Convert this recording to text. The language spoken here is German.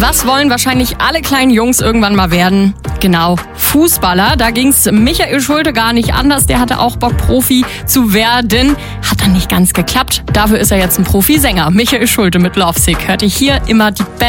Was wollen wahrscheinlich alle kleinen Jungs irgendwann mal werden? Genau, Fußballer. Da ging's Michael Schulte gar nicht anders. Der hatte auch Bock, Profi zu werden. Hat dann nicht ganz geklappt. Dafür ist er jetzt ein Profisänger. Michael Schulte mit Lovesick. Hört ihr hier immer die